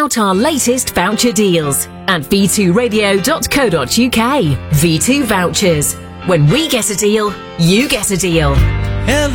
out our latest voucher deals at v2radio.co.uk. V2 Vouchers. When we get a deal, you get a deal. Hello.